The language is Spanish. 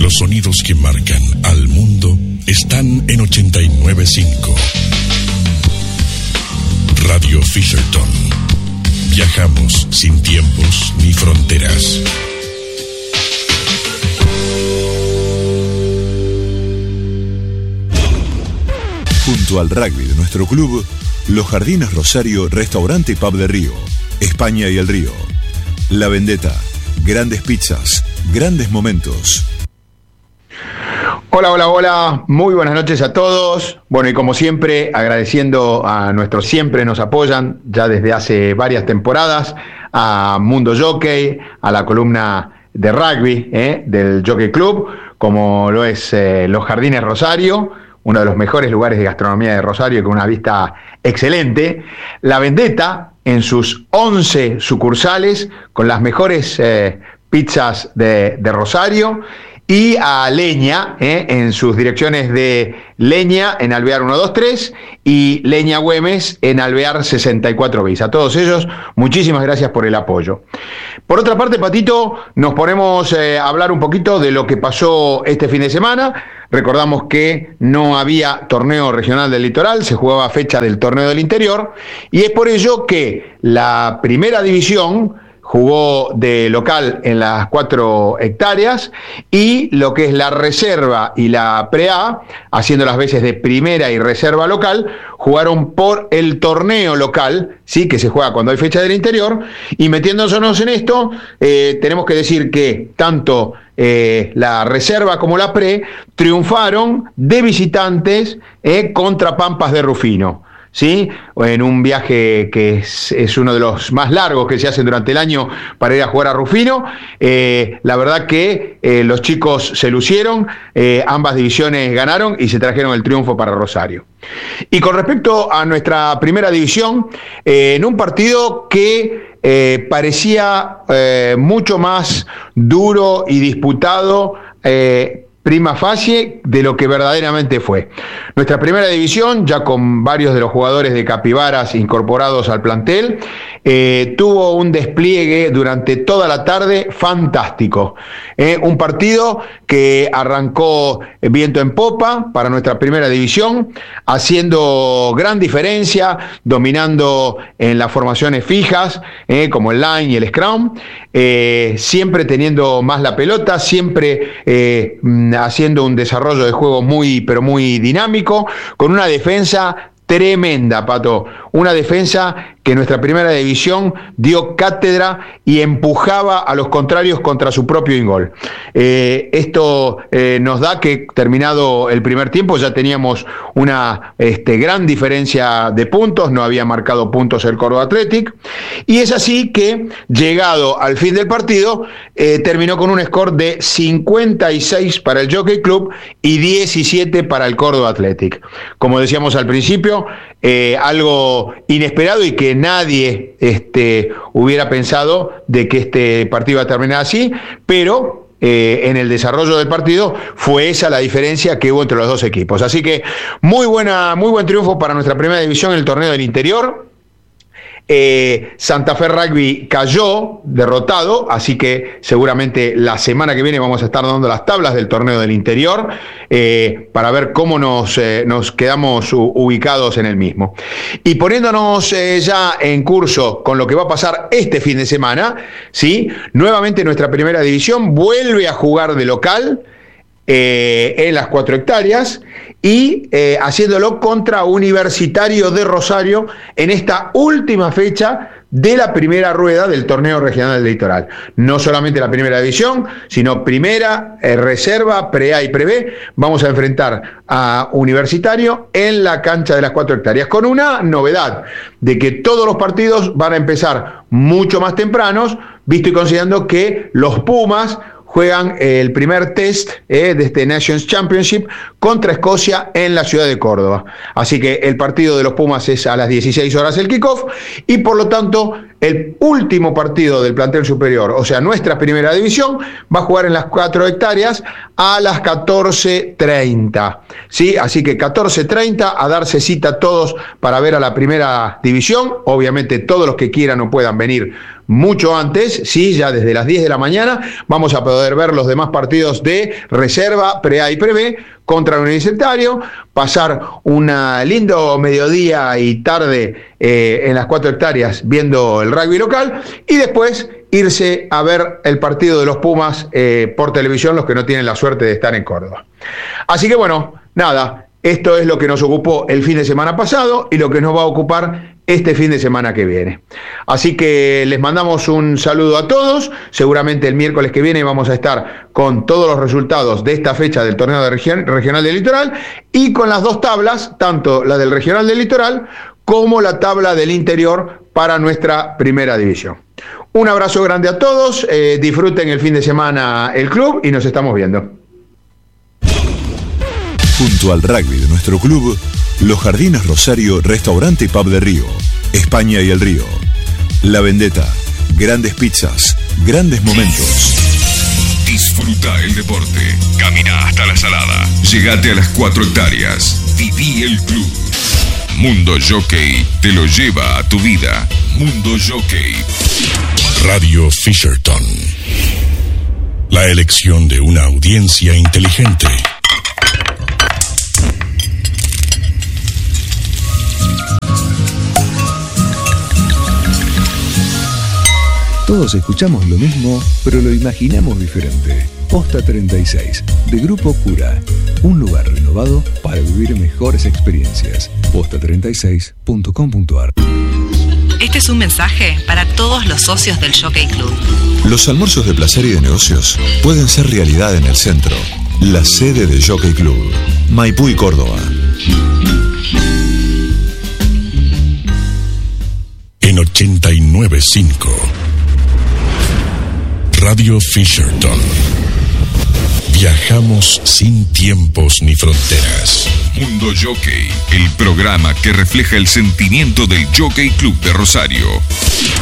Los sonidos que marcan al mundo están en 89.5. Radio Fisherton. Viajamos sin tiempos ni fronteras. Junto al rugby de nuestro club, Los Jardines Rosario, restaurante y pub de Río, España y el Río. La Vendetta, grandes pizzas, grandes momentos. Hola, muy buenas noches a todos. Bueno, y como siempre, agradeciendo a nuestros siempre nos apoyan, ya desde hace varias temporadas, a Mundo Jockey, a la columna de rugby del Jockey Club, como lo es Los Jardines Rosario, uno de los mejores lugares de gastronomía de Rosario, con una vista excelente. La Vendetta, en sus 11 sucursales, con las mejores pizzas de Rosario. Y a Leña, en sus direcciones de Leña en Alvear 123 y Leña Güemes en Alvear 64 bis. A todos ellos, muchísimas gracias por el apoyo. Por otra parte, Patito, nos ponemos a hablar un poquito de lo que pasó este fin de semana. Recordamos que no había torneo regional del litoral, se jugaba fecha del torneo del interior, y es por ello que la primera división jugó de local en las 4 hectáreas y lo que es la reserva y la pre-A, haciendo las veces de primera y reserva local, jugaron por el torneo local, ¿sí?, que se juega cuando hay fecha del interior. Y metiéndonos en esto, tenemos que decir que tanto la reserva como la pre triunfaron de visitantes contra Pampas de Rufino, ¿sí? En un viaje que es uno de los más largos que se hacen durante el año para ir a jugar a Rufino. La verdad que los chicos se lucieron, ambas divisiones ganaron y se trajeron el triunfo para Rosario. Y con respecto a nuestra primera división, en un partido que parecía mucho más duro y disputado, prima facie, de lo que verdaderamente fue. Nuestra primera división, ya con varios de los jugadores de Capibaras incorporados al plantel, tuvo un despliegue durante toda la tarde fantástico. Un partido que arrancó viento en popa para nuestra primera división, haciendo gran diferencia, dominando en las formaciones fijas, como el line y el scrum, siempre teniendo más la pelota, siempre haciendo un desarrollo de juego muy dinámico, con una defensa tremenda, Pato, una defensa que nuestra primera división dio cátedra y empujaba a los contrarios contra su propio ingol. Esto nos da que, terminado el primer tiempo, ya teníamos una gran diferencia de puntos, no había marcado puntos el Córdoba Athletic, y es así que, llegado al fin del partido, terminó con un score de 56 para el Jockey Club y 17 para el Córdoba Athletic. Como decíamos al principio, algo inesperado y que nadie hubiera pensado de que este partido iba a terminar así, pero en el desarrollo del partido fue esa la diferencia que hubo entre los dos equipos. Así que muy buen triunfo para nuestra primera división en el torneo del interior. Santa Fe Rugby cayó derrotado, así que seguramente la semana que viene vamos a estar dando las tablas del torneo del interior para ver cómo nos quedamos ubicados en el mismo. Y poniéndonos ya en curso con lo que va a pasar este fin de semana, ¿sí? Nuevamente nuestra primera división vuelve a jugar de local en las 4 hectáreas y haciéndolo contra Universitario de Rosario en esta última fecha de la primera rueda del torneo regional del litoral. No solamente la primera división, sino primera, reserva, pre-A y pre-B. Vamos a enfrentar a Universitario en la cancha de las 4 hectáreas, con una novedad, de que todos los partidos van a empezar mucho más tempranos, visto y considerando que los Pumas juegan el primer test de este Nations Championship contra Escocia en la ciudad de Córdoba. Así que el partido de los Pumas es a las 16 horas el kickoff, y por lo tanto el último partido del plantel superior, o sea, nuestra primera división, va a jugar en las 4 hectáreas a las 14:30. ¿Sí? Así que 14:30, a darse cita todos para ver a la primera división. Obviamente todos los que quieran o puedan venir mucho antes, sí, ya desde las 10 de la mañana, vamos a poder ver los demás partidos de reserva, pre-A y pre-B contra el Universitario, pasar un lindo mediodía y tarde en las 4 hectáreas viendo el rugby local y después irse a ver el partido de los Pumas por televisión, los que no tienen la suerte de estar en Córdoba. Así que bueno, nada, esto es lo que nos ocupó el fin de semana pasado y lo que nos va a ocupar este fin de semana que viene. Así que les mandamos un saludo a todos. Seguramente el miércoles que viene vamos a estar con todos los resultados de esta fecha del torneo de regional del Litoral y con las 2 tablas, tanto la del regional del Litoral como la tabla del interior para nuestra primera división. Un abrazo grande a todos, disfruten el fin de semana el club y nos estamos viendo. Junto al rugby de nuestro club, Los Jardines Rosario, restaurante y pub de Río, España y el Río. La Vendetta, grandes pizzas, grandes momentos. Disfruta el deporte. Camina hasta la Salada. Llegate a las 4 hectáreas. Viví el club. Mundo Jockey te lo lleva a tu vida. Mundo Jockey. Radio Fisherton. La elección de una audiencia inteligente. Todos escuchamos lo mismo, pero lo imaginamos diferente. Posta 36, de Grupo Cura. Un lugar renovado para vivir mejores experiencias. Posta36.com.ar. Este es un mensaje para todos los socios del Jockey Club. Los almuerzos de placer y de negocios pueden ser realidad en el centro. La sede de Jockey Club. Maipú y Córdoba. En 89.5 Radio Fisherton. Viajamos sin tiempos ni fronteras. Mundo Jockey, el programa que refleja el sentimiento del Jockey Club de Rosario.